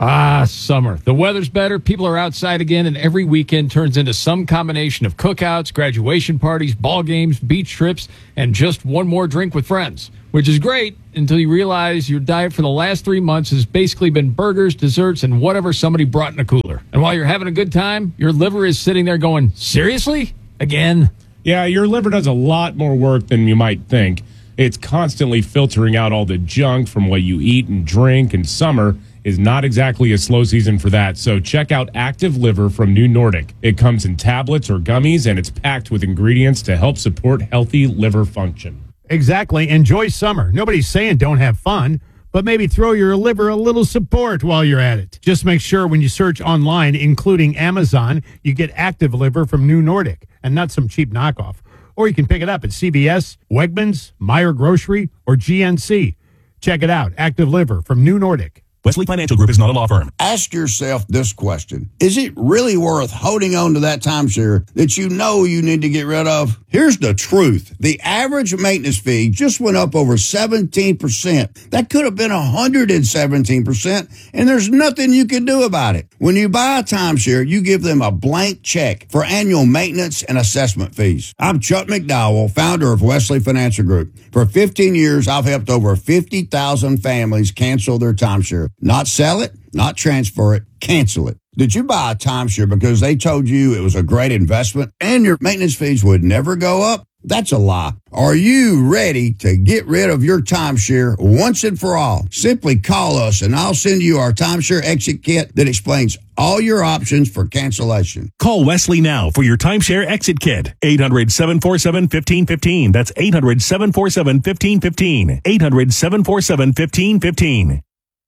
Summer. The weather's better, people are outside again, and every weekend turns into some combination of cookouts, graduation parties, ball games, beach trips, and just one more drink with friends. Which is great until you realize your diet for the last 3 months has basically been burgers, desserts, and whatever somebody brought in a cooler. And while you're having a good time, your liver is sitting there going, seriously? Again? Yeah, your liver does a lot more work than you might think. It's constantly filtering out all the junk from what you eat and drink, and summer is not exactly a slow season for that. So check out Active Liver from New Nordic. It comes in tablets or gummies, and it's packed with ingredients to help support healthy liver function. Exactly. Enjoy summer. Nobody's saying don't have fun, but maybe throw your liver a little support while you're at it. Just make sure when you search online, including Amazon, you get Active Liver from New Nordic and not some cheap knockoff. Or you can pick it up at CVS, Wegmans, Meijer Grocery, or GNC. Check it out. Active Liver from New Nordic. Wesley Financial Group is not a law firm. Ask yourself this question. Is it really worth holding on to that timeshare that you know you need to get rid of? Here's the truth. The average maintenance fee just went up over 17%. That could have been 117%, and there's nothing you can do about it. When you buy a timeshare, you give them a blank check for annual maintenance and assessment fees. I'm Chuck McDowell, founder of Wesley Financial Group. For 15 years, I've helped over 50,000 families cancel their timeshare. Not sell it, not transfer it, cancel it. Did you buy a timeshare because they told you it was a great investment and your maintenance fees would never go up? That's a lie. Are you ready to get rid of your timeshare once and for all? Simply call us and I'll send you our timeshare exit kit that explains all your options for cancellation. Call Wesley now for your timeshare exit kit. 800-747-1515. That's 800-747-1515. 800-747-1515.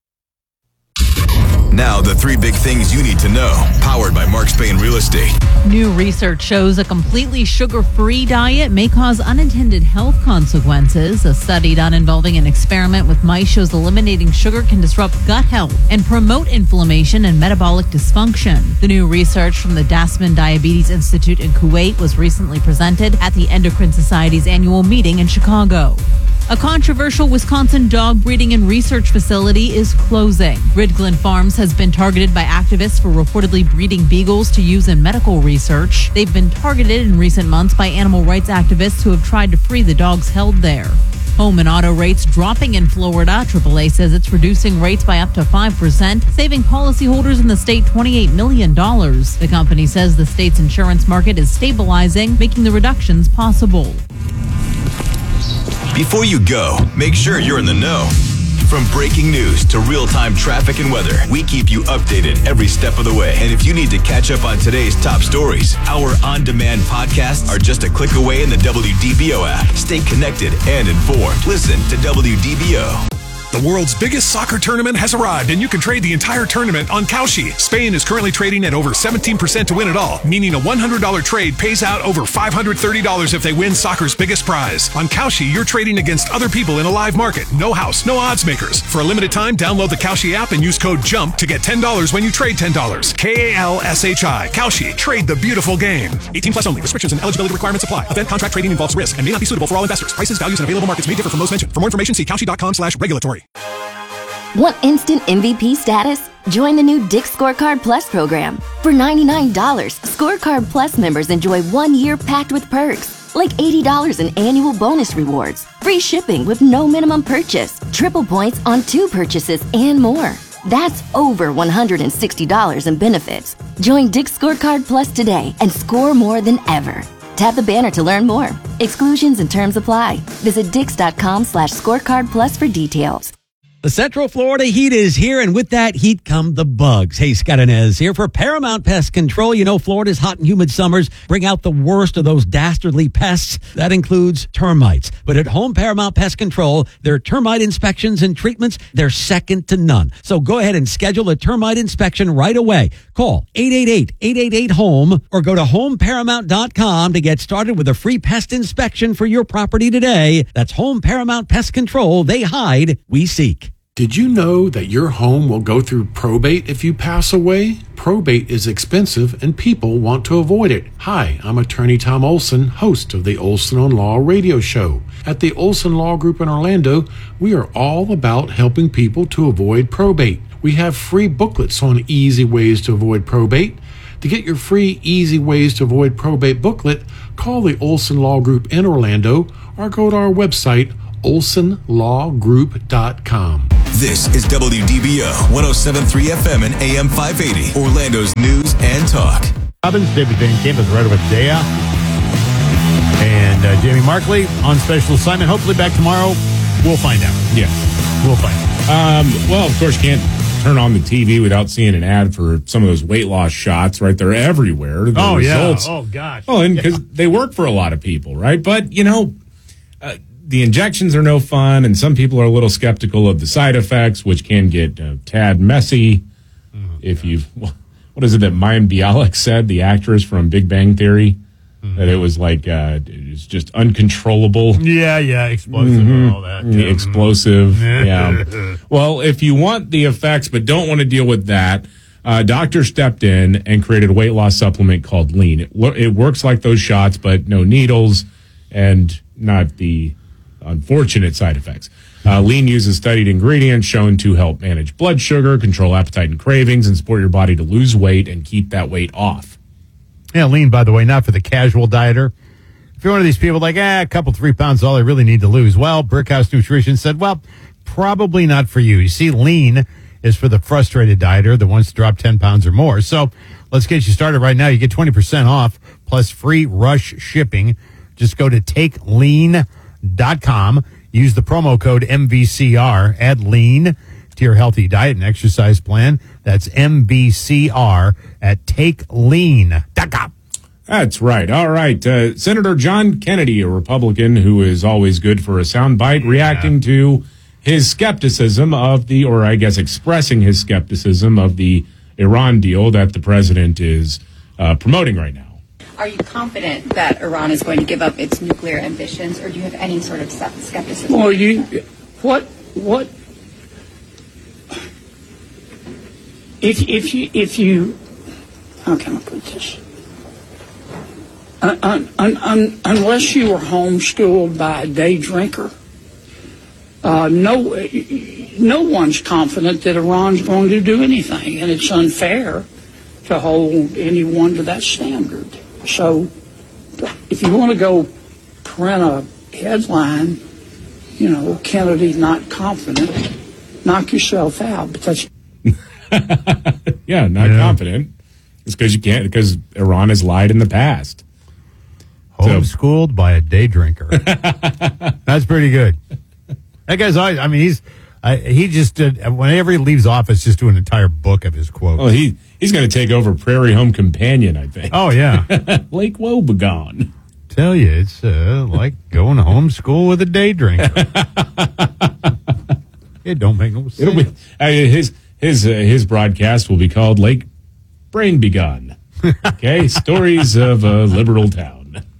Now, the three big things you need to know, powered by Mark Spain Real Estate. New research shows a completely sugar-free diet may cause unintended health consequences. A study done involving an experiment with mice shows eliminating sugar can disrupt gut health and promote inflammation and metabolic dysfunction. The new research from the Dasman Diabetes Institute in Kuwait was recently presented at the Endocrine Society's annual meeting in Chicago. A controversial Wisconsin dog breeding and research facility is closing. Ridgeland Farms has been targeted by activists for reportedly breeding beagles to use in medical research. They've been targeted in recent months by animal rights activists who have tried to free the dogs held there. Home and auto rates dropping in Florida. AAA says it's reducing rates by up to 5%, saving policyholders in the state $28 million. The company says the state's insurance market is stabilizing, making the reductions possible. Before you go, make sure you're in the know. From breaking news to real-time traffic and weather, we keep you updated every step of the way. And if you need to catch up on today's top stories, our on-demand podcasts are just a click away in the WDBO app. Stay connected and informed. Listen to WDBO. The world's biggest soccer tournament has arrived, and you can trade the entire tournament on Kalshi. Spain is currently trading at over 17% to win it all, meaning a $100 trade pays out over $530 if they win soccer's biggest prize. On Kalshi, you're trading against other people in a live market. No house, no odds makers. For a limited time, download the Kalshi app and use code JUMP to get $10 when you trade $10. Kalshi. Kalshi. Trade the beautiful game. 18 plus only. Restrictions and eligibility requirements apply. Event contract trading involves risk and may not be suitable for all investors. Prices, values, and available markets may differ from those mentioned. For more information, see kalshi.com/regulatory. Want instant MVP status? Join the new Dick's Scorecard Plus program. For $99, Scorecard Plus members enjoy 1 year packed with perks, like $80 in annual bonus rewards, free shipping with no minimum purchase, triple points on 2 purchases, and more. That's over $160 in benefits. Join Dick's Scorecard Plus today and score more than ever. Tap the banner to learn more. Exclusions and terms apply. Visit Dix.com/scorecard plus for details. The Central Florida heat is here, and with that heat come the bugs. Hey, Scott Inez here for Paramount Pest Control. You know, Florida's hot and humid summers bring out the worst of those dastardly pests. That includes termites. But at Home Paramount Pest Control, their termite inspections and treatments, they're second to none. So go ahead and schedule a termite inspection right away. Call 888-888-HOME or go to homeparamount.com to get started with a free pest inspection for your property today. That's Home Paramount Pest Control. They hide, we seek. Did you know that your home will go through probate if you pass away? Probate is expensive and people want to avoid it. Hi, I'm attorney Tom Olson, host of the Olson on Law radio show. At the Olson Law Group in Orlando, we are all about helping people to avoid probate. We have free booklets on easy ways to avoid probate. To get your free Easy Ways to Avoid Probate booklet, call the Olson Law Group in Orlando or go to our website, olsonlawgroup.com. This is WDBO 107.3 FM and AM 580, Orlando's news and talk. Robbins, David Van Camp is right over Dea. And Jamie Markley on special assignment. Hopefully back tomorrow. We'll find out. Yeah. We'll find out. Well, of course, you can't turn on the TV without seeing an ad for some of those weight loss shots, right? They're everywhere. The results. Yeah. Oh, gosh. Oh, and because they work for a lot of people, right? But, the injections are no fun, and some people are a little skeptical of the side effects, which can get a tad messy. If you've, what is it that Mayim Bialik said, the actress from Big Bang Theory? That it was like, it was just uncontrollable. Yeah, explosive and all that. Yeah. Explosive, yeah. Well, if you want the effects but don't want to deal with that, a doctor stepped in and created a weight loss supplement called Lean. It works like those shots, but no needles and not the unfortunate side effects. Lean uses studied ingredients shown to help manage blood sugar, control appetite and cravings, and support your body to lose weight and keep that weight off. Yeah, Lean, by the way, not for the casual dieter. If you're one of these people like, a couple, 3 pounds is all I really need to lose. Well, Brickhouse Nutrition said, well, probably not for you. You see, Lean is for the frustrated dieter that wants to drop 10 pounds or more. So let's get you started right now. You get 20% off plus free rush shipping. Just go to takelean.com. Use the promo code MVCR. Add Lean to your healthy diet and exercise plan. That's MVCR at takelean.com. That's right. All right. Senator John Kennedy, a Republican who is always good for a soundbite, reacting to his skepticism of expressing his skepticism of the Iran deal that the president is promoting right now. Are you confident that Iran is going to give up its nuclear ambitions, or do you have any sort of skepticism? Well, if you how can I put this? Unless you were homeschooled by a day drinker, no one's confident that Iran's going to do anything, and it's unfair to hold anyone to that standard. So, if you want to go print a headline, Kennedy's not confident, knock yourself out. But that's confident. It's because Iran has lied in the past. Homeschooled by a day drinker. That's pretty good. That guy's always, he just did, whenever he leaves office, just do an entire book of his quotes. Oh, he's going to take over Prairie Home Companion, I think. Oh, yeah. Lake Wobegon. Tell you, it's like going to homeschool with a day drinker. It don't make no sense. His broadcast will be called Lake Brain Begun. Okay, stories of a liberal town.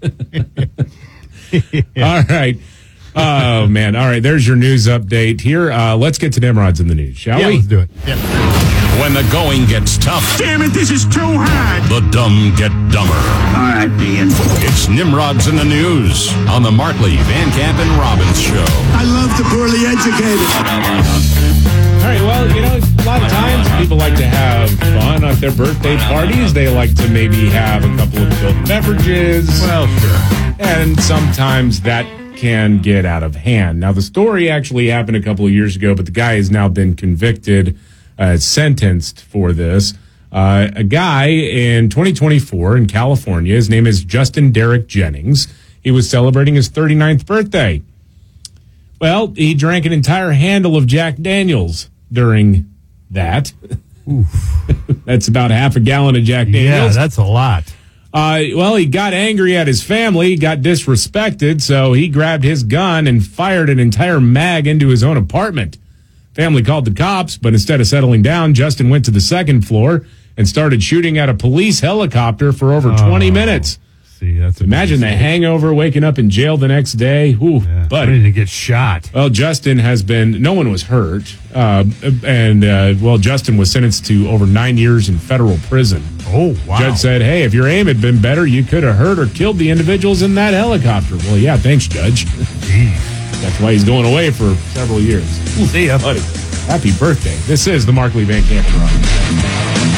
All right. Oh, man. All right, there's your news update here. Let's get to Nimrod's in the news, shall we? Let's do it. Yeah. When the going gets tough. Damn it, this is too hard. The dumb get dumber. All right, Ian. It's Nimrod's in the news on the Markley, Van Camp, and Robbins show. I love the poorly educated. All right, well, a lot of times people like to have fun at their birthday parties. They like to maybe have a couple of adult beverages. Well, sure. And sometimes that can get out of hand. Now, the story actually happened a couple of years ago, but the guy has now been convicted, sentenced for this. A guy in 2024 in California, his name is Justin Derek Jennings. He was celebrating his 39th birthday. Well, he drank an entire handle of Jack Daniels during that. That's about half a gallon of Jack Daniels. Yeah, that's a lot. Well, he got angry at his family, got disrespected, so he grabbed his gun and fired an entire mag into his own apartment. Family called the cops, but instead of settling down, Justin went to the second floor and started shooting at a police helicopter for over 20 minutes. See, that's imagine the hangover, waking up in jail the next day. Ooh, yeah, buddy. ready to get shot. Well, Justin no one was hurt. Justin was sentenced to over 9 years in federal prison. Oh, wow. Judge said, hey, if your aim had been better, you could have hurt or killed the individuals in that helicopter. Well, yeah, thanks, Judge. Jeez. That's why he's going away for several years. See ya. Buddy. Happy birthday. This is the Markley, Van Camp and Robbins.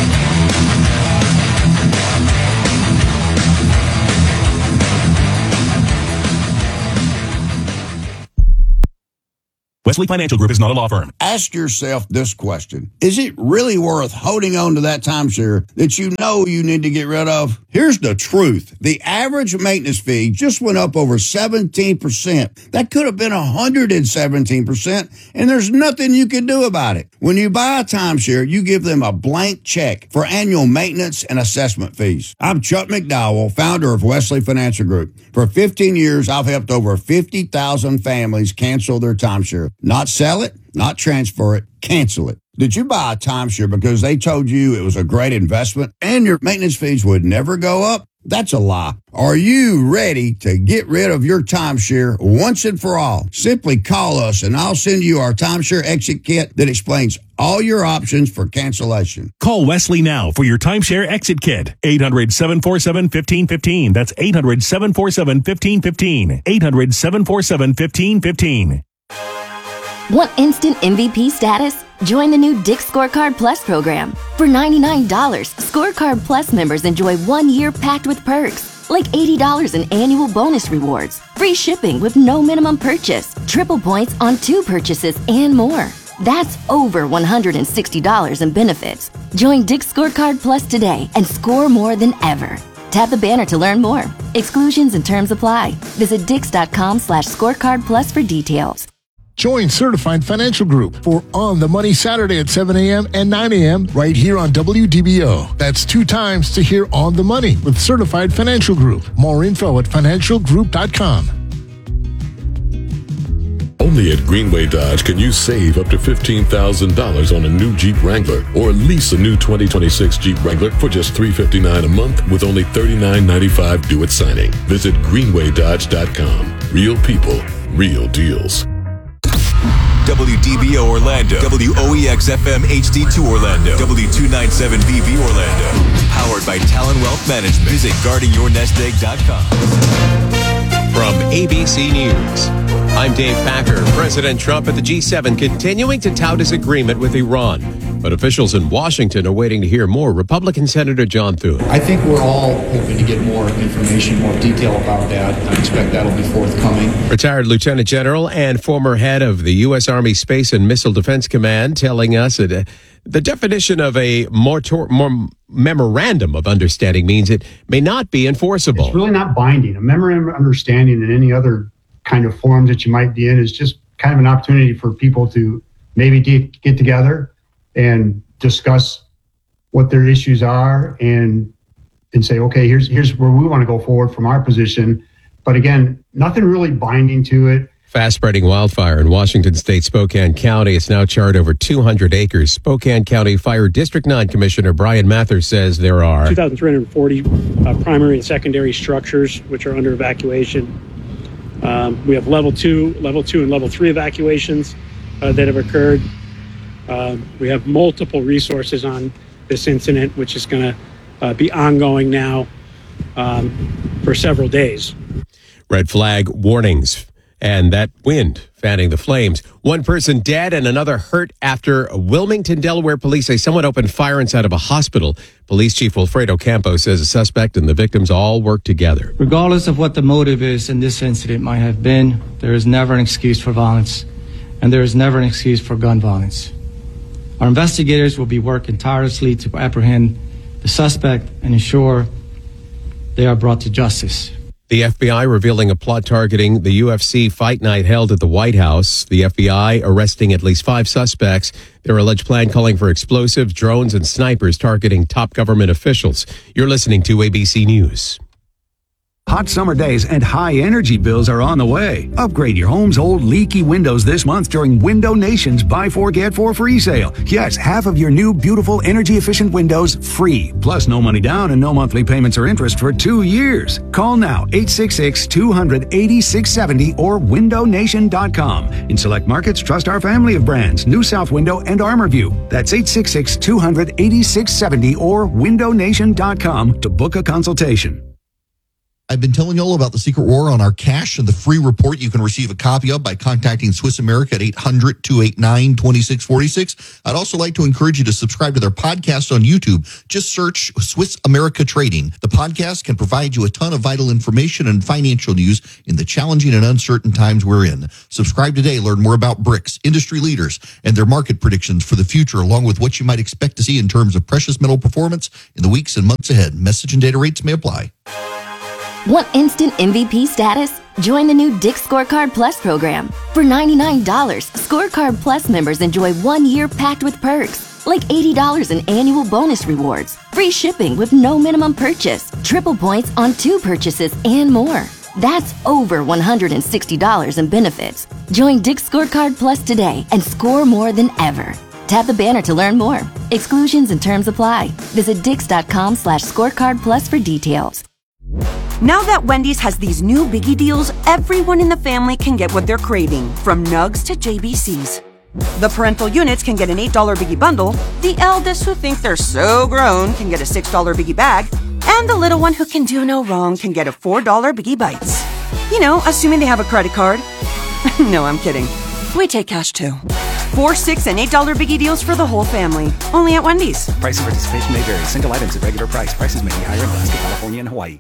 Wesley Financial Group is not a law firm. Ask yourself this question. Is it really worth holding on to that timeshare that you know you need to get rid of? Here's the truth. The average maintenance fee just went up over 17%. That could have been 117%, and there's nothing you can do about it. When you buy a timeshare, you give them a blank check for annual maintenance and assessment fees. I'm Chuck McDowell, founder of Wesley Financial Group. For 15 years, I've helped over 50,000 families cancel their timeshare. Not sell it, not transfer it, cancel it. Did you buy a timeshare because they told you it was a great investment and your maintenance fees would never go up? That's a lie. Are you ready to get rid of your timeshare once and for all? Simply call us and I'll send you our timeshare exit kit that explains all your options for cancellation. Call Wesley now for your timeshare exit kit. 800-747-1515. That's 800-747-1515. 800-747-1515. Want instant MVP status? Join the new Dick's Scorecard Plus program. For $99, Scorecard Plus members enjoy 1 year packed with perks, like $80 in annual bonus rewards, free shipping with no minimum purchase, triple points on 2 purchases, and more. That's over $160 in benefits. Join Dick's Scorecard Plus today and score more than ever. Tap the banner to learn more. Exclusions and terms apply. Visit Dix.com/scorecard plus for details. Join Certified Financial Group for On the Money Saturday at 7 a.m. and 9 a.m. right here on WDBO. That's 2 times to hear On the Money with Certified Financial Group. More info at financialgroup.com. Only at Greenway Dodge can you save up to $15,000 on a new Jeep Wrangler or lease a new 2026 Jeep Wrangler for just $359 a month with only $39.95 due at signing. Visit greenwaydodge.com. Real people, real deals. WDBO Orlando, WOEX FM HD2 Orlando, W297BB Orlando. Powered by Talon Wealth Management. Visit guardingyournestegg.com. From ABC News, I'm Dave Packer. President Trump at the G7 continuing to tout his agreement with Iran. But officials in Washington are waiting to hear more. Republican Senator John Thune. I think we're all hoping to get more information, more detail about that. I expect that'll be forthcoming. Retired Lieutenant General and former head of the U.S. Army Space and Missile Defense Command telling us that the definition of a memorandum of understanding means it may not be enforceable. It's really not binding. A memorandum of understanding in any other kind of forum that you might be in is just kind of an opportunity for people to maybe get together and discuss what their issues are and say, okay, here's where we want to go forward from our position. But again, nothing really binding to it. Fast-spreading wildfire in Washington State, Spokane County. It's now charred over 200 acres. Spokane County Fire District 9 Commissioner Brian Mather says there are 2,340 primary and secondary structures which are under evacuation. We have level 2 and level 3 evacuations that have occurred. We have multiple resources on this incident, which is going to be ongoing now for several days. Red flag warnings and that wind fanning the flames. One person dead and another hurt after Wilmington, Delaware police say someone opened fire inside of a hospital. Police Chief Wilfredo Campos says the suspect and the victims all work together. Regardless of what the motive is in this incident might have been, there is never an excuse for violence, and there is never an excuse for gun violence. Our investigators will be working tirelessly to apprehend the suspect and ensure they are brought to justice. The FBI revealing a plot targeting the UFC fight night held at the White House. The FBI arresting at least 5 suspects. Their alleged plan calling for explosives, drones, and snipers targeting top government officials. You're listening to ABC News. Hot summer days and high energy bills are on the way. Upgrade your home's old leaky windows this month during Window Nation's Buy 4 Get 4 free sale. Yes, half of your new beautiful energy efficient windows free. Plus no money down and no monthly payments or interest for 2 years. Call now 866-200-8670 or windownation.com. In select markets, trust our family of brands, New South Window and ArmorView. That's 866-200-8670 or windownation.com to book a consultation. I've been telling you all about the Secret War on our cash and the free report you can receive a copy of by contacting Swiss America at 800-289-2646. I'd also like to encourage you to subscribe to their podcast on YouTube. Just search Swiss America Trading. The podcast can provide you a ton of vital information and financial news in the challenging and uncertain times we're in. Subscribe today. Learn more about BRICS, industry leaders, and their market predictions for the future, along with what you might expect to see in terms of precious metal performance in the weeks and months ahead. Message and data rates may apply. Want instant MVP status? Join the new Dick's Scorecard Plus program. For $99, Scorecard Plus members enjoy 1 year packed with perks, like $80 in annual bonus rewards, free shipping with no minimum purchase, triple points on 2 purchases, and more. That's over $160 in benefits. Join Dick's Scorecard Plus today and score more than ever. Tap the banner to learn more. Exclusions and terms apply. Visit Dix.com/scorecard plus for details. Now that Wendy's has these new biggie deals, everyone in the family can get what they're craving, from nugs to JBCs. The parental units can get an $8 biggie bundle, the eldest who think they're so grown can get a $6 biggie bag, and the little one who can do no wrong can get a $4 biggie bites. You know, assuming they have a credit card. No, I'm kidding. We take cash too. 4, 6, and $8 biggie deals for the whole family. Only at Wendy's. Price and participation may vary. Single items at regular price. Prices may be higher in Alaska, California, and Hawaii.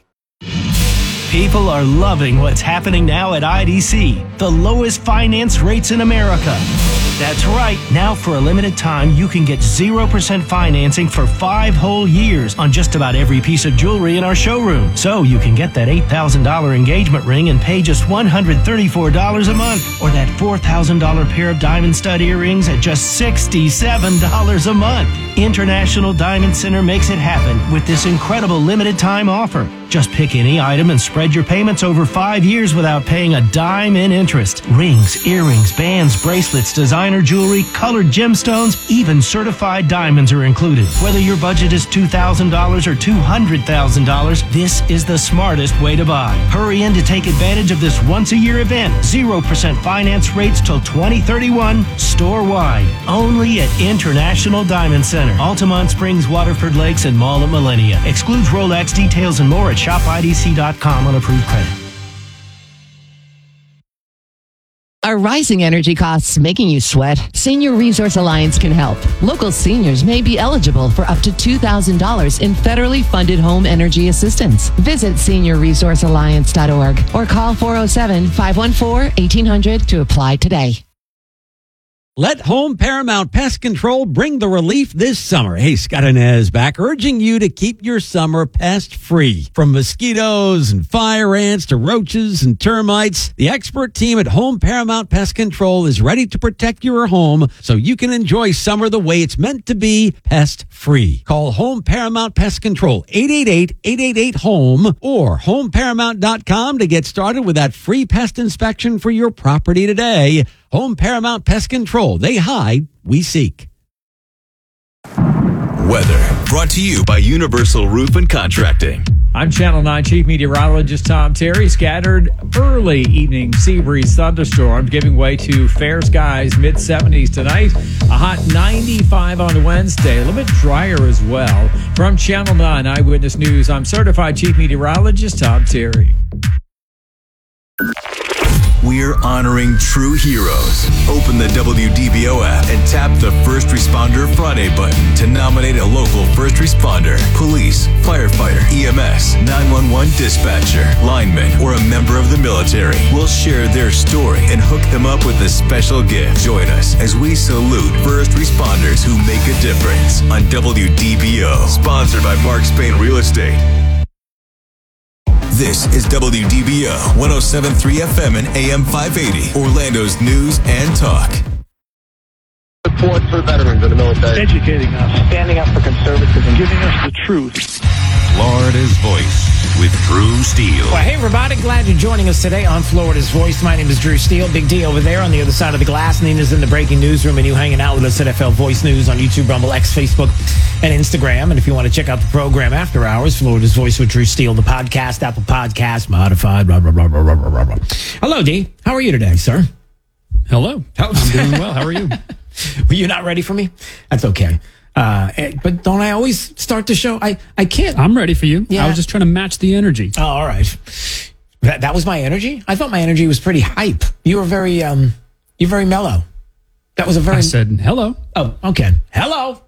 People are loving what's happening now at IDC, the lowest finance rates in America. That's right. Now, for a limited time, you can get 0% financing for 5 whole years on just about every piece of jewelry in our showroom. So you can get that $8,000 engagement ring and pay just $134 a month, or that $4,000 pair of diamond stud earrings at just $67 a month. International Diamond Center makes it happen with this incredible limited time offer. Just pick any item and spread your payments over 5 years without paying a dime in interest. Rings, earrings, bands, bracelets, designer jewelry, colored gemstones, even certified diamonds are included. Whether your budget is $2,000 or $200,000, this is the smartest way to buy. Hurry in to take advantage of this once-a-year event. 0% finance rates till 2031, store-wide. Only at International Diamond Center, Altamont Springs, Waterford Lakes, and Mall at Millennia. Excludes Rolex. Details and more at shopidc.com on approved credit. Are rising energy costs making you sweat? Senior Resource Alliance can help. Local seniors may be eligible for up to $2,000 in federally funded home energy assistance. Visit seniorresourcealliance.org or call 407-514-1800 to apply today. Let Home Paramount Pest Control bring the relief this summer. Hey, Scott Inez back, urging you to keep your summer pest-free. From mosquitoes and fire ants to roaches and termites, the expert team at Home Paramount Pest Control is ready to protect your home so you can enjoy summer the way it's meant to be, pest-free. Call Home Paramount Pest Control, 888-888-HOME, or homeparamount.com to get started with that free pest inspection for your property today. Home Paramount Pest Control. They hide, we seek. Weather brought to you by Universal Roof and Contracting. I'm Channel 9 Chief Meteorologist Tom Terry. Scattered early evening sea breeze thunderstorms giving way to fair skies, mid-70s tonight. A hot 95 on Wednesday. A little bit drier as well. From Channel 9 Eyewitness News, I'm Certified Chief Meteorologist Tom Terry. We're honoring true heroes. Open the WDBO app and tap the First Responder Friday button to nominate a local first responder, police, firefighter, EMS, 911 dispatcher, lineman, or a member of the military. We'll share their story and hook them up with a special gift. Join us as we salute first responders who make a difference on WDBO. Sponsored by Mark Spain Real Estate. This is WDBO 107.3 FM and AM 580, Orlando's news and talk. Support for veterans in the military. Educating us. Standing up for conservatism. Giving us the truth. Florida's Voice with Drew Steele. Well, hey, everybody. Glad you're joining us today on Florida's Voice. My name is Drew Steele. Big D over there on the other side of the glass. Nina's in the breaking newsroom, and you hanging out with us at FL Voice News on YouTube, Rumble, X, Facebook, and Instagram. And if you want to check out the program after hours, Florida's Voice with Drew Steele, the podcast, Apple Podcast, modified, blah, blah, blah, blah, blah, blah, blah. Hello, D. How are you today, sir? Hello. I'm doing well. How are you? Were you not ready for me? That's okay. But don't I always start the show? I can't. I'm ready for you. Yeah. I was just trying to match the energy. Oh, all right. That was my energy? I thought my energy was pretty hype. You were you're very mellow. That was a very... I said hello. Oh, okay. Hello.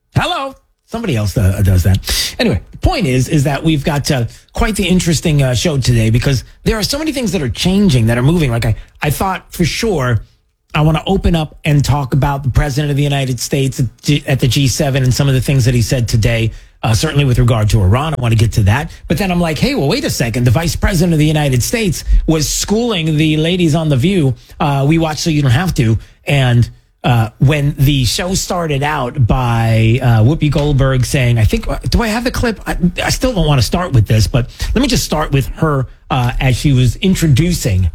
Somebody else does that. Anyway, the point is that we've got quite the interesting show today because there are so many things that are changing, that are moving. Like I thought for sure I want to open up and talk about the President of the United States at the G7 and some of the things that he said today, certainly with regard to Iran. I want to get to that. But then I'm like, hey, well, wait a second. The Vice President of the United States was schooling the ladies on The View. We watch so you don't have to. And when the show started out by Whoopi Goldberg saying, I think, do I have the clip? I still don't want to start with this, but let me just start with her as she was introducing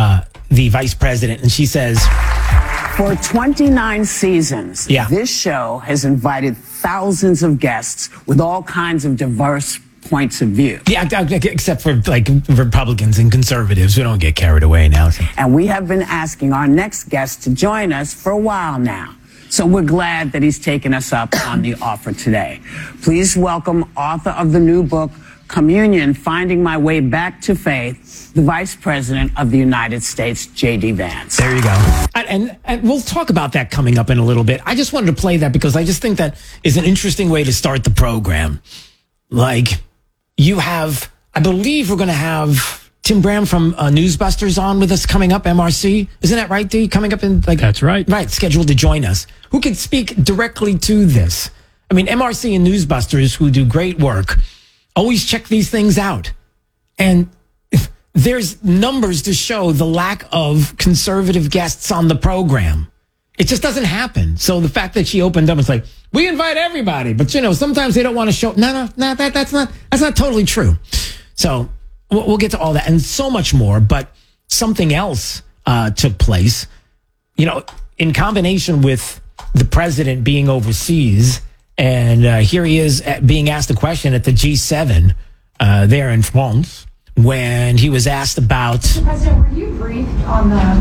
the vice president. And she says, for 29 seasons, this show has invited thousands of guests with all kinds of diverse points of view. Yeah, except for like Republicans and conservatives. We don't get carried away now. And we have been asking our next guest to join us for a while now. So we're glad that he's taken us up on the offer today. Please welcome author of the new book, Communion, Finding My Way Back to Faith, the Vice President of the United States, J.D. Vance. There you go. And we'll talk about that coming up in a little bit. I just wanted to play that because I just think that is an interesting way to start the program. Like, you have, I believe we're going to have Tim Graham from Newsbusters on with us coming up, MRC. Isn't that right, D? Coming up in like... That's right. Right, scheduled to join us. Who can speak directly to this? I mean, MRC and Newsbusters, who do great work, always check these things out. And there's numbers to show the lack of conservative guests on the program. It just doesn't happen. So the fact that she opened up, it's like, we invite everybody, but sometimes they don't want to show. No, that's not totally true. So we'll get to all that and so much more. But something else took place, in combination with the president being overseas. And here he is being asked a question at the G7 there in France when he was asked about... President, were you briefed on the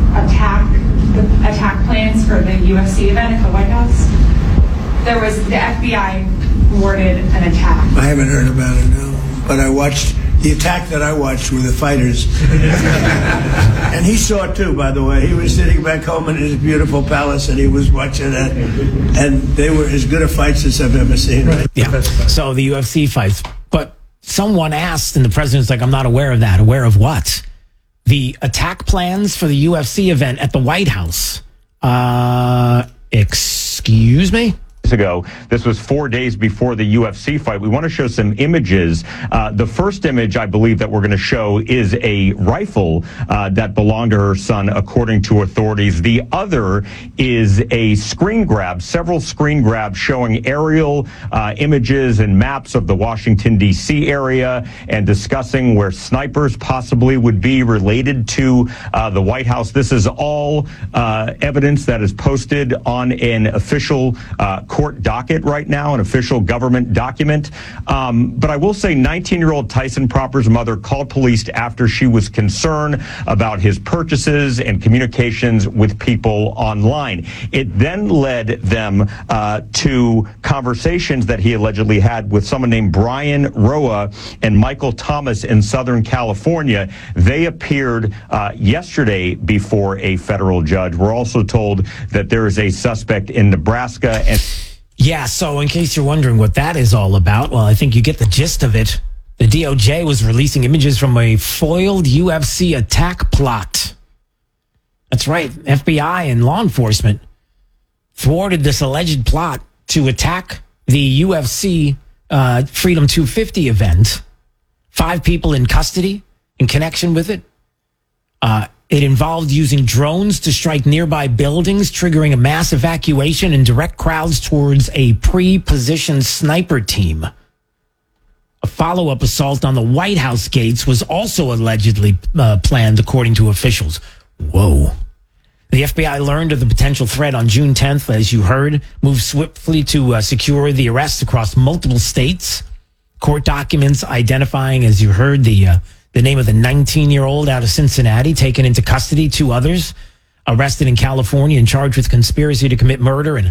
attack plans for the UFC event at the White House? There was the FBI thwarted an attack. I haven't heard about it, no. But I watched the attack that I watched with the fighters. And he saw it too, by the way. He was sitting back home in his beautiful palace and he was watching it. And they were as good a fights as I've ever seen. Right? Yeah. So the UFC fights. But someone asked, and the president's like, I'm not aware of that. Aware of what? The attack plans for the UFC event at the White House. Excuse me? Ago. This was 4 days before the UFC fight. We want to show some images. The first image, I believe, that we're going to show is a rifle that belonged to her son, according to authorities. The other is a screen grab, several screen grabs showing aerial images and maps of the Washington, D.C. area and discussing where snipers possibly would be related to the White House. This is all evidence that is posted on an official court docket right now, an official government document. But I will say 19-year-old Tyson Proper's mother called police after she was concerned about his purchases and communications with people online. It then led them to conversations that he allegedly had with someone named Brian Roa and Michael Thomas in Southern California. They appeared yesterday before a federal judge. We're also told that there is a suspect in Nebraska. And yeah, so in case you're wondering what that is all about, well, I think you get the gist of it. The DOJ was releasing images from a foiled UFC attack plot. That's right. FBI and law enforcement thwarted this alleged plot to attack the UFC Freedom 250 event. 5 people in custody in connection with it. It involved using drones to strike nearby buildings, triggering a mass evacuation and direct crowds towards a pre-positioned sniper team. A follow-up assault on the White House gates was also allegedly planned, according to officials. Whoa. The FBI learned of the potential threat on June 10th, as you heard, moved swiftly to secure the arrests across multiple states. Court documents identifying, as you heard, the name of the 19-year-old out of Cincinnati, taken into custody. 2 others arrested in California and charged with conspiracy to commit murder and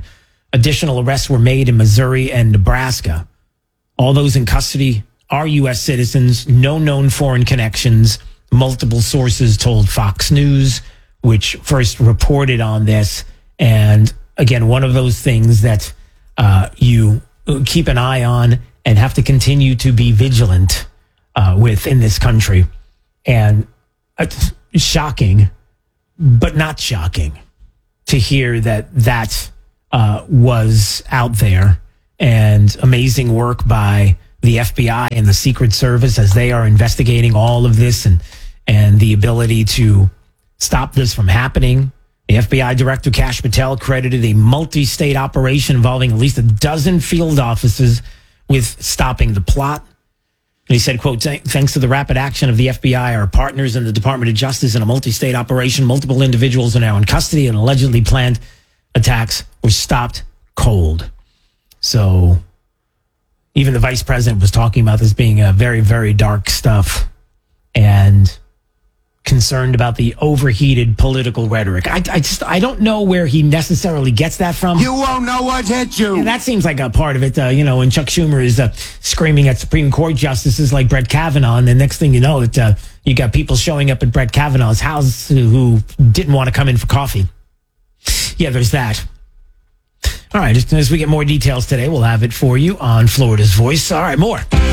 additional arrests were made in Missouri and Nebraska. All those in custody are U.S. citizens, no known foreign connections. Multiple sources told Fox News, which first reported on this. And again, one of those things that you keep an eye on and have to continue to be vigilant with in this country. And it's shocking, but not shocking to hear that was out there. And amazing work by the FBI and the Secret Service as they are investigating all of this and the ability to stop this from happening. The FBI Director Kash Patel credited a multi-state operation involving at least a dozen field offices with stopping the plot. And he said, quote, thanks to the rapid action of the FBI, our partners in the Department of Justice in a multi-state operation, multiple individuals are now in custody and allegedly planned attacks were stopped cold. So even the vice president was talking about this being a very, very dark stuff and concerned about the overheated political rhetoric. I don't know where he necessarily gets that from. You won't know what hit you. Yeah, that seems like a part of it, when Chuck Schumer is screaming at Supreme Court justices like Brett Kavanaugh, and the next thing you know, you got people showing up at Brett Kavanaugh's house who didn't want to come in for coffee. Yeah, there's that. All right, just as we get more details today, we'll have it for you on Florida's Voice. All right, more.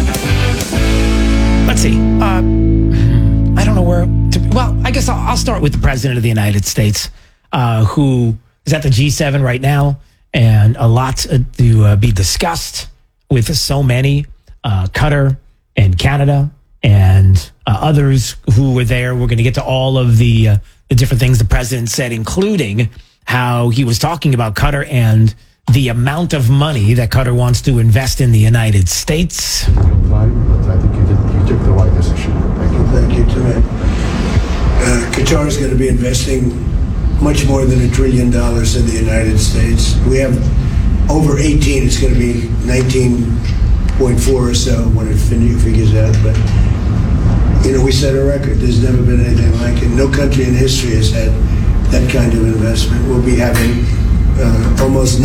Let's see. I don't know where to... Well, I guess I'll start with the President of the United States, who is at the G7 right now, and a lot to be discussed with so many. Qatar and Canada and others who were there. We're going to get to all of the different things the President said, including how he was talking about Qatar and the amount of money that Qatar wants to invest in the United States. But I think you took the right decision. Thank you, Tim. Qatar is going to be investing much more than $1 trillion in the United States. We have over 18. It's going to be 19.4 or so when it figures out. But we set a record. There's never been anything like it. No country in history has had that kind of investment. We'll be having almost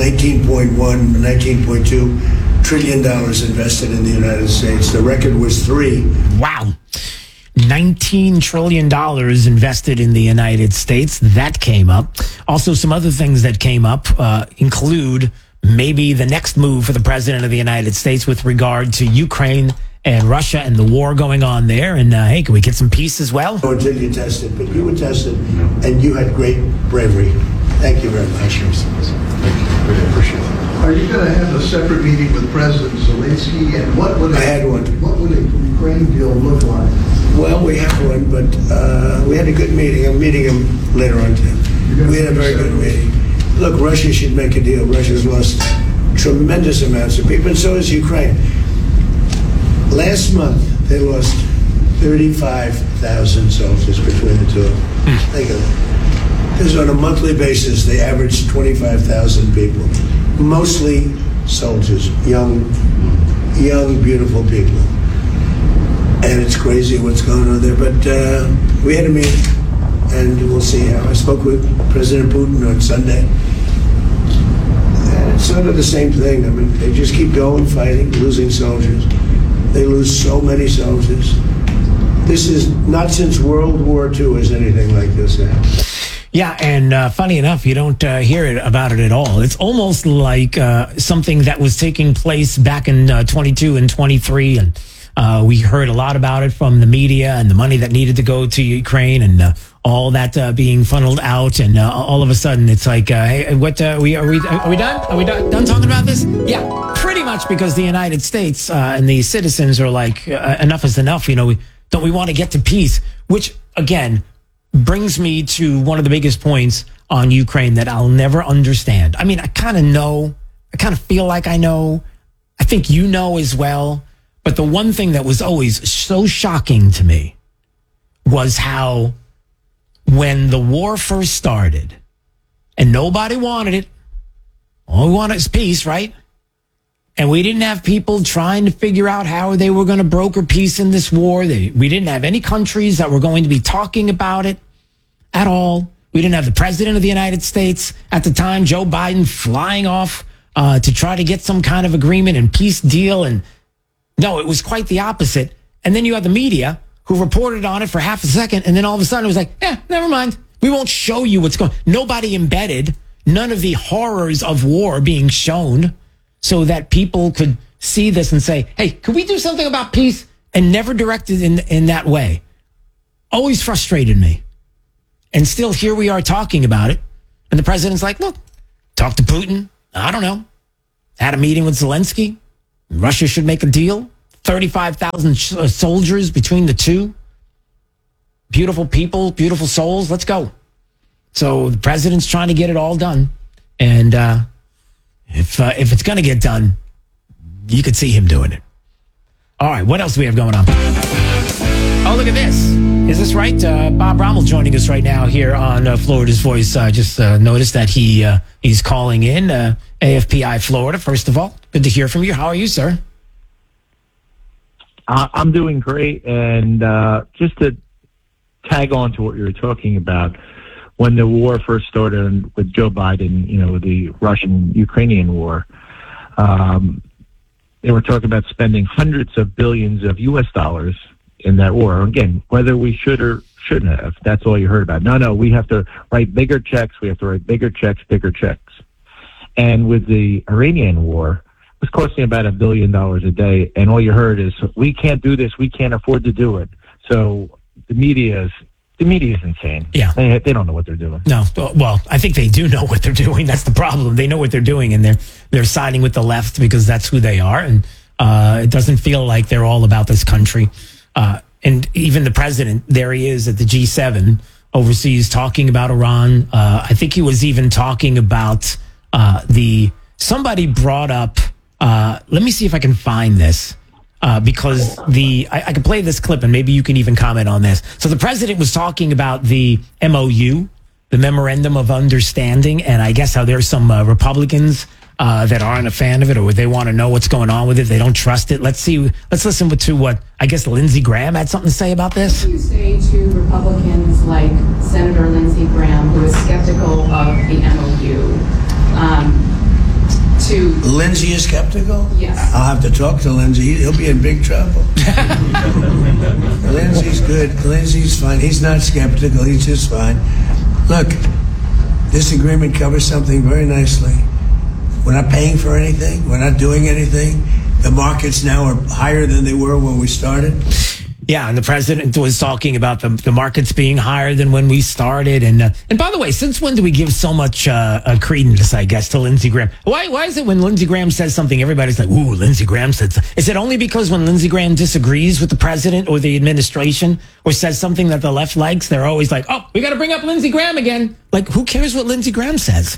$19.2 trillion invested in the United States. The record was 3. Wow. $19 trillion invested in the United States. That came up. Also, some other things that came up include maybe the next move for the President of the United States with regard to Ukraine and Russia and the war going on there. And hey, can we get some peace as well? Until you tested, but you were tested, and you had great bravery. Thank you very much. Thank you. Really appreciate it. Are you going to have a separate meeting with President Zelensky? And what would I had one. What would a Ukraine deal look like? Well, we have one, but we had a good meeting. I'm meeting him later on today. We had a very good meeting. Look, Russia should make a deal. Russia's lost tremendous amounts of people, and so has Ukraine. Last month, they lost 35,000 soldiers between the two of them. Think of it. Because on a monthly basis, they average 25,000 people. Mostly soldiers, young, beautiful people. And it's crazy what's going on there. But we had a meeting, and we'll see how. I spoke with President Putin on Sunday. And it's sort of the same thing. I mean, they just keep going, fighting, losing soldiers. They lose so many soldiers. This is not since World War II has anything like this happened. Yeah, and funny enough, you don't hear about it at all. It's almost like something that was taking place back in 22 and 23, and we heard a lot about it from the media and the money that needed to go to Ukraine and all that being funneled out, and all of a sudden it's like, hey, what? Are we done? Are we done talking about this? Yeah, pretty much, because the United States and the citizens are like, enough is enough. Don't we want to get to peace? Which again brings me to one of the biggest points on Ukraine that I'll never understand. I mean, I kind of know. I kind of feel like I know. I think you know as well. But the one thing that was always so shocking to me was how when the war first started and nobody wanted it, all we wanted is peace, right? And we didn't have people trying to figure out how they were going to broker peace in this war. We didn't have any countries that were going to be talking about it at all. We didn't have the President of the United States at the time, Joe Biden, flying off to try to get some kind of agreement and peace deal. And no, it was quite the opposite. And then you had the media who reported on it for half a second. And then all of a sudden it was like, never mind. We won't show you what's going on. Nobody embedded none of the horrors of war being shown so that people could see this and say, hey, could we do something about peace? And never directed in that way. Always frustrated me. And still here we are talking about it. And the president's like, look, talk to Putin. I don't know. Had a meeting with Zelensky. Russia should make a deal. 35,000 soldiers between the two. Beautiful people, beautiful souls. Let's go. So the president's trying to get it all done. And if it's going to get done, you could see him doing it. All right, what else do we have going on? Oh, look at this. Is this right? Bob Rommel joining us right now here on Florida's Voice. Just noticed that he's calling in AFPI Florida. First of all, good to hear from you. How are you, sir? I'm doing great. And just to tag on to what you were talking about, when the war first started with Joe Biden, with the Russian-Ukrainian war, they were talking about spending hundreds of billions of U.S. dollars in that war. Again, whether we should or shouldn't have, that's all you heard about. No, we have to write bigger checks. We have to write bigger checks. And with the Iranian war, it was costing about $1 billion a day. And all you heard is, we can't do this. We can't afford to do it. So the media is insane. Yeah. They don't know what they're doing. No. Well, I think they do know what they're doing. That's the problem. They know what they're doing, and they're siding with the left because that's who they are. And it doesn't feel like they're all about this country. And even the president, there he is at the G7 overseas talking about Iran. I think he was even talking about somebody brought up, let me see if I can find this. Because I can play this clip and maybe you can even comment on this. So the president was talking about the MOU, the Memorandum of Understanding, and I guess how there's some Republicans that aren't a fan of it, or they want to know what's going on with it. They don't trust it. Let's listen to what I guess Lindsey Graham had something to say about this. What do you say to Republicans like Senator Lindsey Graham, who is skeptical of the MOU? Lindsey is skeptical? Yes. I'll have to talk to Lindsey. He'll be in big trouble. Lindsey's good. Lindsey's fine. He's not skeptical. He's just fine. Look, this agreement covers something very nicely. We're not paying for anything. We're not doing anything. The markets now are higher than they were when we started. Yeah, and the president was talking about the markets being higher than when we started. And by the way, since when do we give so much credence, I guess, to Lindsey Graham? Why is it when Lindsey Graham says something, everybody's like, ooh, Lindsey Graham said something? Is it only because when Lindsey Graham disagrees with the president or the administration or says something that the left likes, they're always like, oh, we got to bring up Lindsey Graham again? Like, who cares what Lindsey Graham says?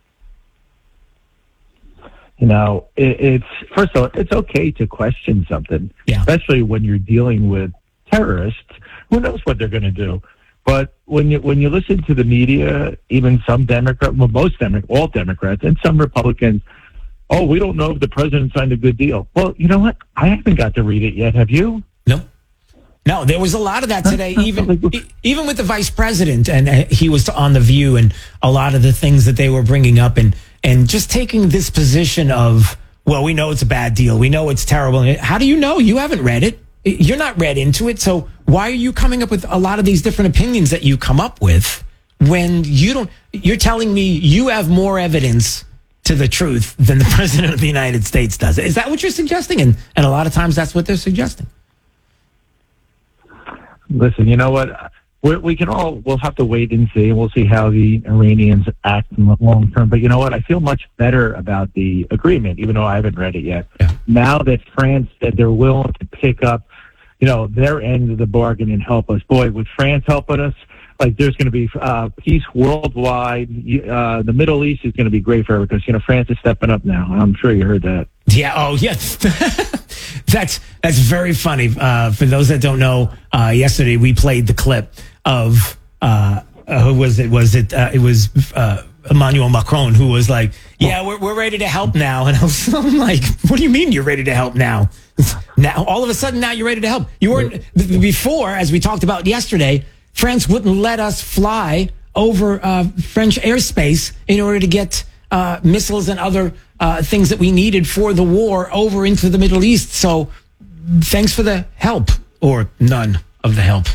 It's first of all, it's okay to question something, especially when you're dealing with terrorists. Who knows what they're going to do? But when you listen to the media, even some Democrats, all Democrats, and some Republicans, oh, we don't know if the president signed a good deal. Well, you know what? I haven't got to read it yet. Have you? No, there was a lot of that today, even with the vice president, and he was on The View, and a lot of the things that they were bringing up, and just taking this position of, well, we know it's a bad deal. We know it's terrible. How do you know? You haven't read it. You're not read into it. So why are you coming up with a lot of these different opinions that you come up with when you're telling me you have more evidence to the truth than the president of the United States does? Is that what you're suggesting? And a lot of times that's what they're suggesting. Listen, you know what? We'll have to wait and see. We'll see how the Iranians act in the long term. But you know what? I feel much better about the agreement, even though I haven't read it yet. Yeah. Now that France said they're willing to pick up, their end of the bargain and help us. Boy, with France helping us, like there's going to be peace worldwide. The Middle East is going to be great for everyone because, France is stepping up now. I'm sure you heard that. Yeah. Oh, yes. That's very funny. For those that don't know, yesterday we played the clip of who was it? It was Emmanuel Macron, who was like, "Yeah, we're ready to help now." And I'm like, "What do you mean you're ready to help now? Now all of a sudden now you're ready to help? You weren't before, as we talked about yesterday. France wouldn't let us fly over French airspace in order to get missiles and other things that we needed for the war over into the Middle East. So thanks for the help, or none of the help.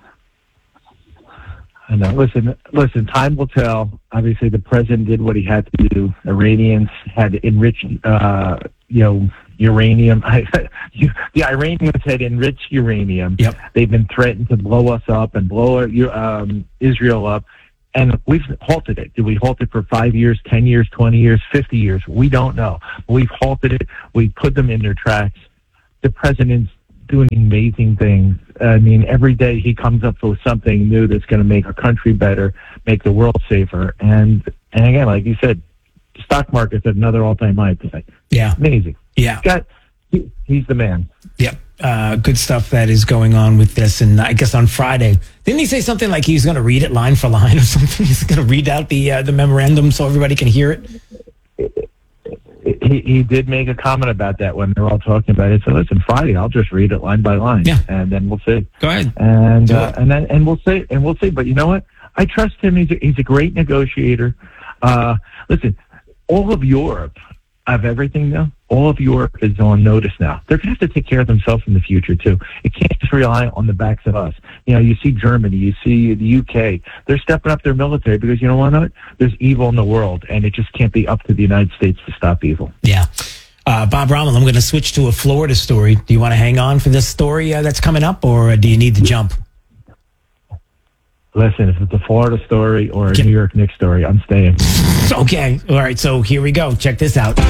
I know. Listen, time will tell. Obviously, the president did what he had to do. Iranians had enriched, uranium. The Iranians had enriched uranium. Yep. They've been threatened to blow us up and blow Israel up. And we've halted it. Did we halt it for 5 years, 10 years, 20 years, 50 years? We don't know. We've halted it. We put them in their tracks. The president's doing amazing things. I mean, every day he comes up with something new that's going to make our country better, make the world safer. And again, like you said, the stock market's at another all-time high today. Yeah. Amazing. Yeah. He's the man. Yep. Good stuff that is going on with this. And I guess on Friday, didn't he say something like he's going to read it line for line or something? He's going to read out the memorandum so everybody can hear it? He did make a comment about that when they were all talking about it. So listen, Friday, I'll just read it line by line, and then we'll see. Go ahead. And we'll see. But you know what? I trust him. He's a great negotiator. Listen, all of Europe, of everything now, all of Europe is on notice now. They're going to have to take care of themselves in the future too. It can't just rely on the backs of us. You know, you see Germany, you see the UK. They're stepping up their military because you know what? There's evil in the world, and it just can't be up to the United States to stop evil. Yeah. Bob Rommel, I'm going to switch to a Florida story. Do you want to hang on for this story that's coming up, or do you need to jump? Listen, if it's a Florida story or a New York Knicks story, I'm staying. Okay. All right. So here we go. Check this out.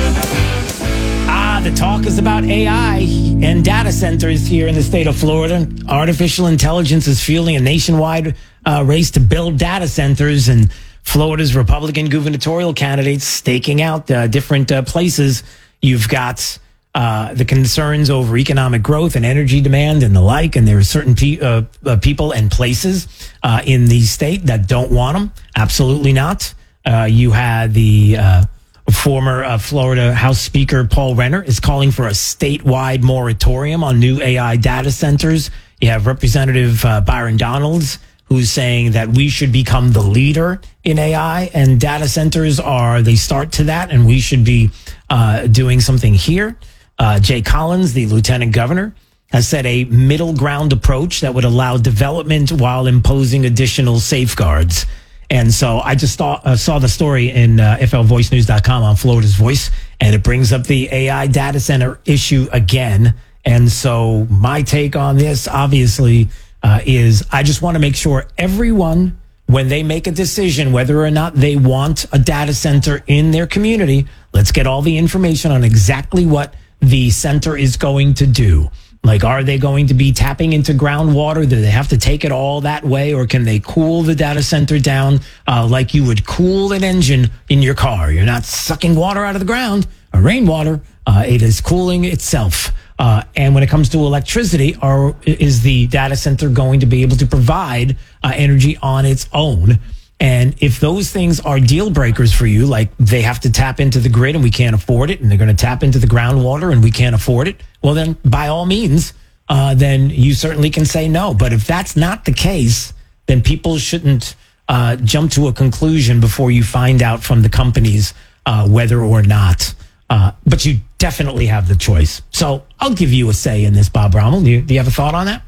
The talk is about AI and data centers here in the state of Florida. Artificial intelligence is fueling a nationwide race to build data centers, and Florida's Republican gubernatorial candidates staking out different places. You've got the concerns over economic growth and energy demand and the like, and there are certain people and places in the state that don't want them. Absolutely not. You had the former Florida House Speaker Paul Renner is calling for a statewide moratorium on new AI data centers. You have Representative Byron Donalds, who's saying that we should become the leader in AI, and data centers they start to that, and we should be doing something here. Jay Collins, the lieutenant governor, has said a middle ground approach that would allow development while imposing additional safeguards. And so I just saw the story in FLVoiceNews.com on Florida's Voice, and it brings up the AI data center issue again. And so my take on this, obviously, is I just want to make sure everyone, when they make a decision whether or not they want a data center in their community, let's get all the information on exactly what the center is going to do. Like, are they going to be tapping into groundwater? Do they have to take it all that way? Or can they cool the data center down like you would cool an engine in your car? You're not sucking water out of the ground or rainwater. It is cooling itself. And when it comes to electricity, is the data center going to be able to provide energy on its own? And if those things are deal breakers for you, like they have to tap into the grid and we can't afford it, and they're going to tap into the groundwater and we can't afford it, well, then by all means, then you certainly can say no. But if that's not the case, then people shouldn't jump to a conclusion before you find out from the companies whether or not. But you definitely have the choice. So I'll give you a say in this, Bob Rommel. Do you have a thought on that?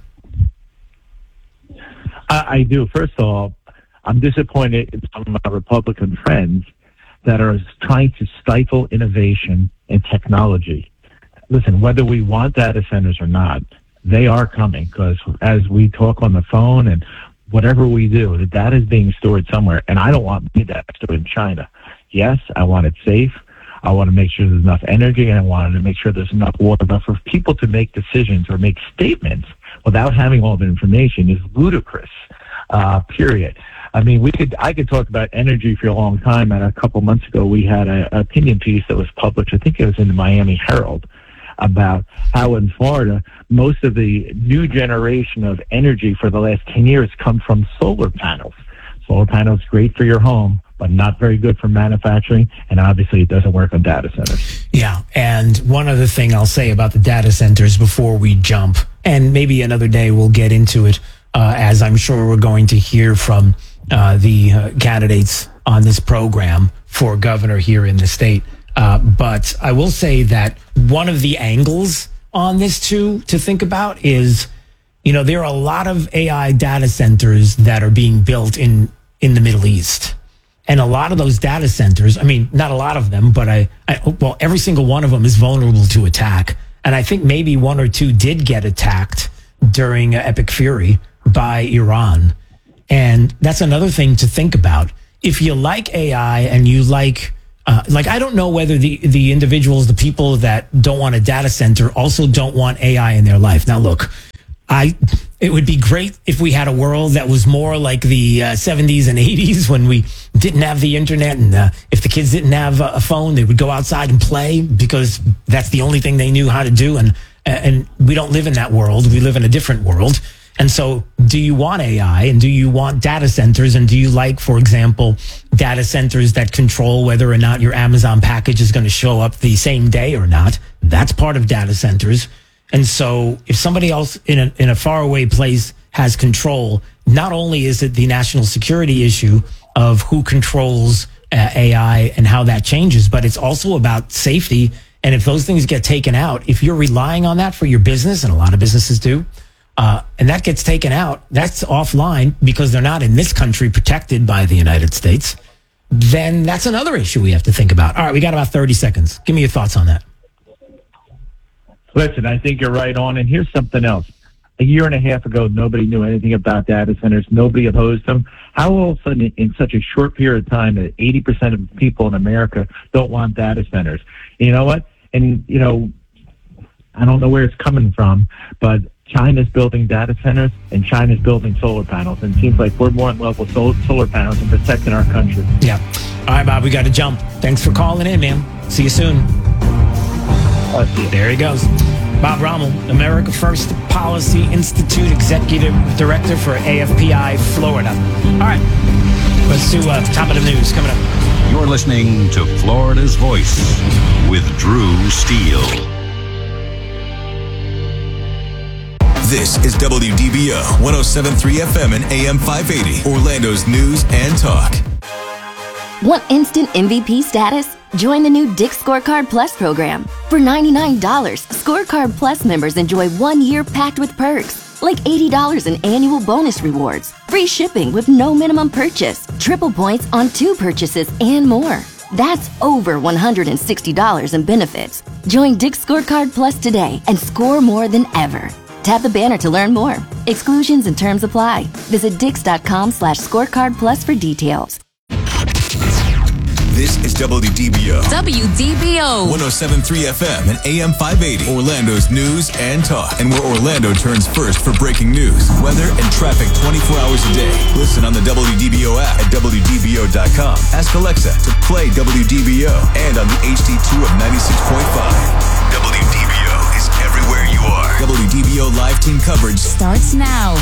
I do. First of all, I'm disappointed in some of my Republican friends that are trying to stifle innovation and technology. Listen, whether we want data centers or not, they are coming, because as we talk on the phone and whatever we do, the data is being stored somewhere, and I don't want my data stored in China. Yes, I want it safe. I want to make sure there's enough energy, and I want to make sure there's enough water. But for people to make decisions or make statements without having all the information is ludicrous, period. I mean, I could talk about energy for a long time. And a couple months ago, we had an opinion piece that was published. I think it was in the Miami Herald, about how in Florida, most of the new generation of energy for the last 10 years come from solar panels. Solar panels, great for your home, but not very good for manufacturing. And obviously, it doesn't work on data centers. Yeah. And one other thing I'll say about the data centers before we jump, and maybe another day we'll get into it, as I'm sure we're going to hear from the candidates on this program for governor here in the state. But I will say that one of the angles on this too to think about is, there are a lot of AI data centers that are being built in the Middle East. And a lot of those data centers, not a lot of them, but every single one of them is vulnerable to attack. And I think maybe one or two did get attacked during Epic Fury by Iran. And that's another thing to think about. If you like AI and you like I don't know whether the individuals, the people that don't want a data center also don't want AI in their life. Now, look, it would be great if we had a world that was more like the 70s and 80s when we didn't have the internet, and if the kids didn't have a phone, they would go outside and play because that's the only thing they knew how to do. And we don't live in that world. We live in a different world. And so do you want AI, and do you want data centers, and do you like, for example, data centers that control whether or not your Amazon package is going to show up the same day or not? That's part of data centers. And so if somebody else in a faraway place has control, not only is it the national security issue of who controls AI and how that changes, but it's also about safety. And if those things get taken out, if you're relying on that for your business, and a lot of businesses do, and that gets taken out, that's offline because they're not in this country protected by the United States, then that's another issue we have to think about. All right, we got about 30 seconds. Give me your thoughts on that. Listen, I think you're right on. And here's something else. A year and a half ago, nobody knew anything about data centers. Nobody opposed them. How all of a sudden, in such a short period of time, that 80% of people in America don't want data centers? You know what? And, I don't know where it's coming from, but China's building data centers and China's building solar panels. And it seems like we're more in love with solar panels and protecting our country. Yeah. All right, Bob, we got to jump. Thanks for calling in, man. See you soon. There he goes. Bob Rommel, America First Policy Institute Executive Director for AFPI Florida. All right, let's do top of the news coming up. You're listening to Florida's Voice with Drew Steele. This is WDBO 107.3 FM and AM 580, Orlando's news and talk. Want instant MVP status? Join the new Dick's Scorecard Plus program. For $99, Scorecard Plus members enjoy 1 year packed with perks, like $80 in annual bonus rewards, free shipping with no minimum purchase, triple points on 2 purchases, and more. That's over $160 in benefits. Join Dick's Scorecard Plus today and score more than ever. Tap the banner to learn more. Exclusions and terms apply. Visit Dix.com/scorecard plus for details. This is WDBO. WDBO. 107.3 FM and AM 580, Orlando's news and talk. And where Orlando turns first for breaking news, weather, and traffic 24 hours a day. Listen on the WDBO app at WDBO.com. Ask Alexa to play WDBO and on the HD2 of 96.5. WDBO is everywhere you are. WDBO live team coverage starts now.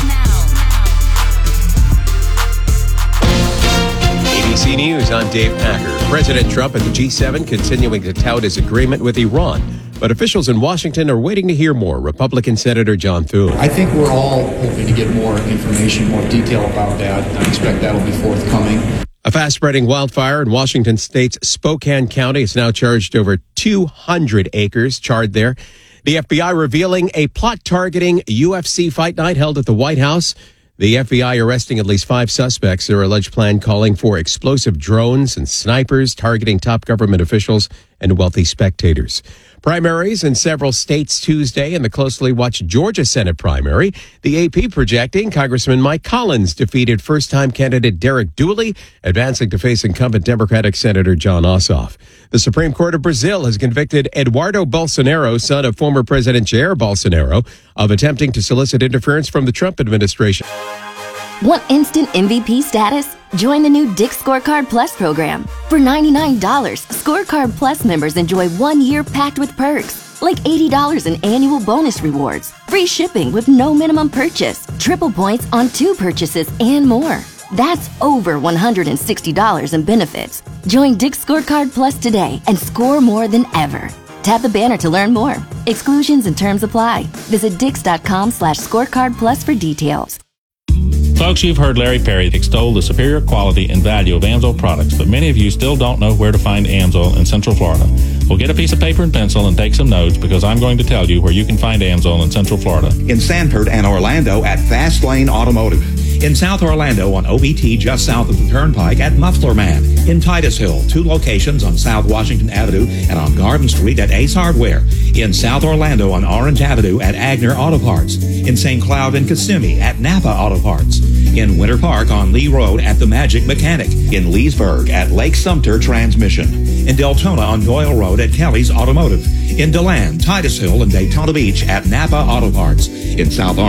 ABC News, I'm Dave Packer. President Trump and the G7 continuing to tout his agreement with Iran. But officials in Washington are waiting to hear more. Republican Senator John Thune. I think we're all hoping to get more information, more detail about that. I expect that'll be forthcoming. A fast-spreading wildfire in Washington State's Spokane County has now charged over 200 acres charred there. The FBI revealing a plot targeting UFC fight night held at the White House. The FBI arresting at least 5 suspects. Their alleged plan calling for explosive drones and snipers targeting top government officials and wealthy spectators. Primaries in several states Tuesday in the closely watched Georgia Senate primary. The AP projecting Congressman Mike Collins defeated first-time candidate Derek Dooley, advancing to face incumbent Democratic Senator John Ossoff. The Supreme Court of Brazil has convicted Eduardo Bolsonaro, son of former President Jair Bolsonaro, of attempting to solicit interference from the Trump administration. Want instant MVP status? Join the new Dick's Scorecard Plus program. For $99, Scorecard Plus members enjoy 1 year packed with perks, like $80 in annual bonus rewards, free shipping with no minimum purchase, triple points on 2 purchases, and more. That's over $160 in benefits. Join Dick's Scorecard Plus today and score more than ever. Tap the banner to learn more. Exclusions and terms apply. Visit Dix.com/scorecard plus for details. Folks, you've heard Larry Perry extol the superior quality and value of Amsoil products, but many of you still don't know where to find Amsoil in Central Florida. Well, get a piece of paper and pencil and take some notes, because I'm going to tell you where you can find Amsoil in Central Florida. In Sanford and Orlando at Fast Lane Automotive. In South Orlando on OBT just south of the Turnpike at Muffler Man. In Titusville, 2 locations on South Washington Avenue and on Garden Street at Ace Hardware. In South Orlando on Orange Avenue at Agner Auto Parts. In St. Cloud and Kissimmee at Napa Auto Parts. In Winter Park on Lee Road at The Magic Mechanic. In Leesburg at Lake Sumter Transmission. In Deltona on Doyle Road at Kelly's Automotive. In DeLand, Titusville, and Daytona Beach at Napa Auto Parts. In South